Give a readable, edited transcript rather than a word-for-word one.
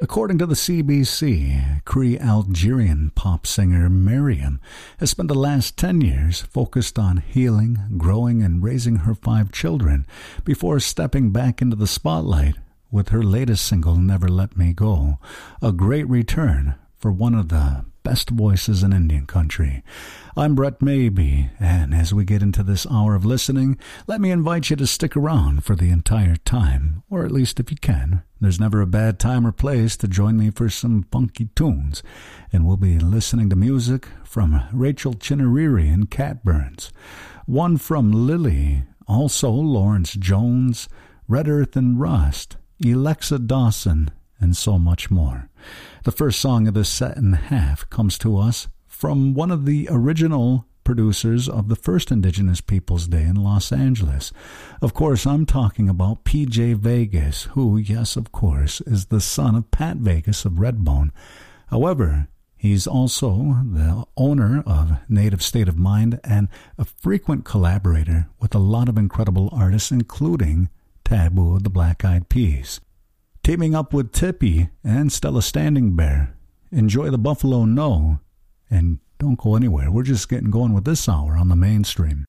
According to the CBC, Cree Algerian pop singer Miriam has spent the last 10 years focused on healing, growing, and raising her 5 children before stepping back into the spotlight with her latest single, Never Let Me Go, a great return for one of the best voices in Indian country. I'm Brett Maybe, and as we get into this hour of listening, let me invite you to stick around for the entire time, or at least if you can. There's never a bad time or place to join me for some funky tunes, and we'll be listening to music from Rachel Chinariri and Cat Burns, one from Lily, also Lawrence Jones, Red Earth and Rust, Alexa Dawson, and so much more. The first song of this set and half comes to us from one of the original producers of the first Indigenous Peoples Day in Los Angeles. Of course, I'm talking about PJ Vegas, who, yes, of course, is the son of Pat Vegas of Redbone. However, he's also the owner of Native State of Mind and a frequent collaborator with a lot of incredible artists, including Taboo of the Black Eyed Peas. Teaming up with Tippy and Stella Standing Bear. Enjoy the Buffalo No, and don't go anywhere. We're just getting going with this hour on the mainstream.